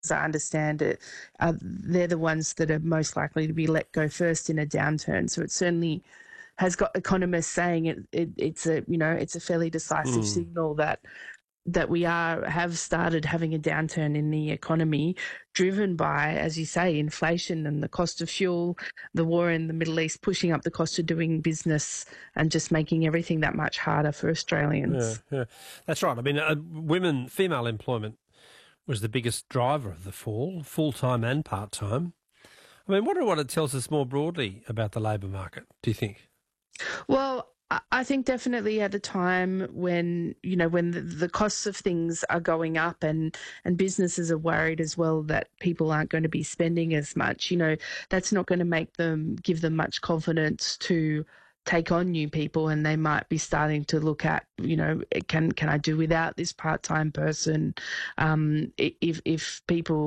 I understand it, they're the ones that are most likely to be let go first in a downturn. So it certainly has got economists saying it's a fairly decisive signal that we have started having a downturn in the economy, driven by, as you say, inflation and the cost of fuel, the war in the Middle East pushing up the cost of doing business and just making everything that much harder for Australians. Yeah, that's right. I mean, female employment was the biggest driver of the fall, full-time and part-time. I mean, what it tells us more broadly about the labour market, do you think? Well, I think definitely at a time when, when the costs of things are going up and businesses are worried as well that people aren't going to be spending as much, that's not going to give them much confidence to take on new people, and they might be starting to look at, can I do without this part-time person? If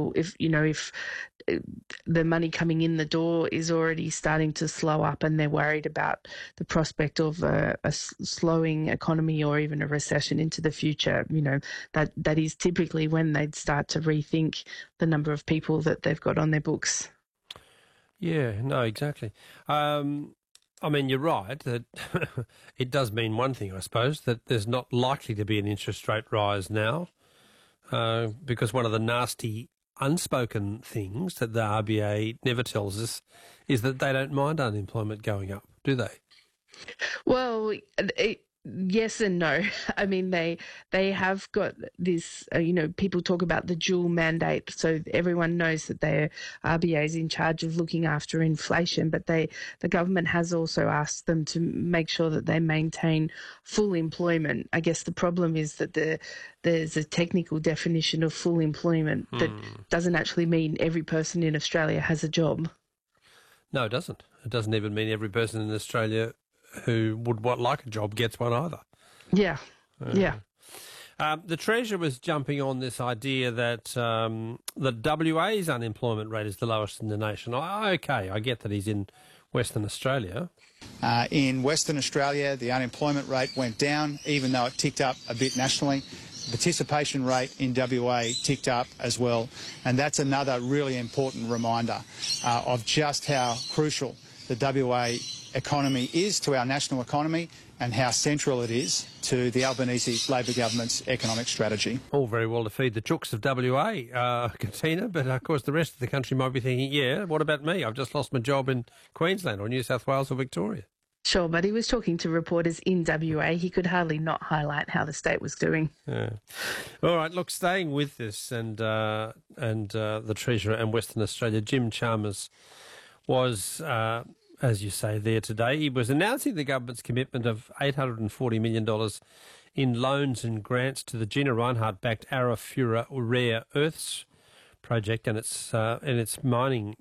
the money coming in the door is already starting to slow up and they're worried about the prospect of a slowing economy or even a recession into the future, that is typically when they'd start to rethink the number of people that they've got on their books. Yeah, no, exactly. I mean, you're right that it does mean one thing, I suppose, that there's not likely to be an interest rate rise now, because one of the nasty unspoken things that the RBA never tells us is that they don't mind unemployment going up, do they? Well, yes and no. I mean, they have got this, people talk about the dual mandate. So everyone knows that the RBA is in charge of looking after inflation, but the government has also asked them to make sure that they maintain full employment. I guess the problem is that there's a technical definition of full employment that doesn't actually mean every person in Australia has a job. No, it doesn't. It doesn't even mean every person in Australia who would like a job gets one either. Yeah, yeah. The Treasurer was jumping on this idea that the WA's unemployment rate is the lowest in the nation. I get that he's in Western Australia. In Western Australia, the unemployment rate went down, even though it ticked up a bit nationally. The participation rate in WA ticked up as well. And that's another really important reminder of just how crucial the WA economy is to our national economy and how central it is to the Albanese Labor government's economic strategy. All very well to feed the chooks of WA, Katina, but of course the rest of the country might be thinking, yeah, what about me? I've just lost my job in Queensland or New South Wales or Victoria. Sure, but he was talking to reporters in WA. He could hardly not highlight how the state was doing. Yeah. All right, look, staying with this and the Treasurer and Western Australia, Jim Chalmers was, as you say, there today. He was announcing the government's commitment of $840 million in loans and grants to the Gina Rinehart-backed Arafura Rare Earths project and its mining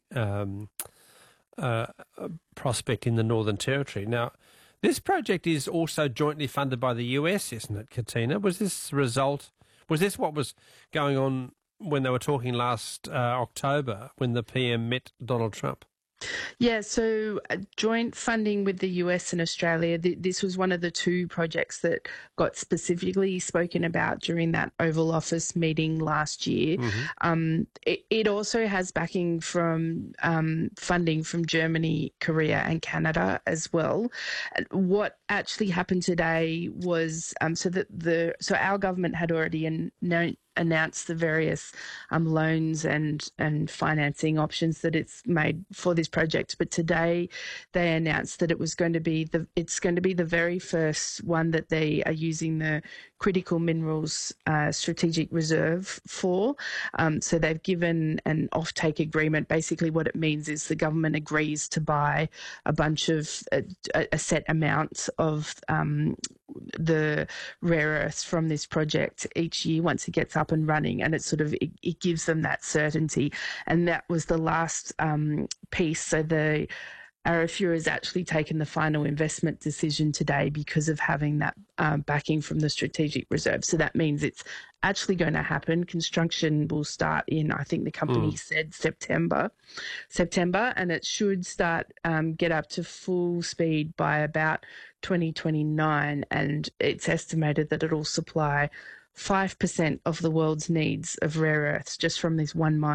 prospect in the Northern Territory. Now, this project is also jointly funded by the US, isn't it, Katina? Was this what was going on when they were talking last October when the PM met Donald Trump? Yeah, so joint funding with the US and Australia, this was one of the two projects that got specifically spoken about during that Oval Office meeting last year. It also has backing from funding from Germany, Korea and Canada as well. What actually happened today was so our government had already announced the various loans and financing options that it's made for this project. But today they announced that it's going to be the very first one that they are using the Critical Minerals Strategic Reserve for. So they've given an offtake agreement. Basically what it means is the government agrees to buy a bunch of a set amount of the rare earths from this project each year once it gets up and running, and it gives them that certainty. And that was the last piece. So the Arafura has actually taken the final investment decision today because of having that backing from the Strategic Reserve. So that means it's actually going to happen. Construction will start in, I think the company said September, and it should start get up to full speed by about 2029, and it's estimated that it'll supply 5% of the world's needs of rare earths just from this one mine.